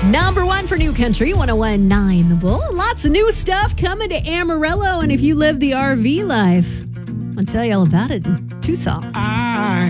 Number 1 for New Country, 101.9 The Bull. Lots of new stuff coming to Amarillo. And if you live the RV life, I'll tell you all about it in 2 songs. I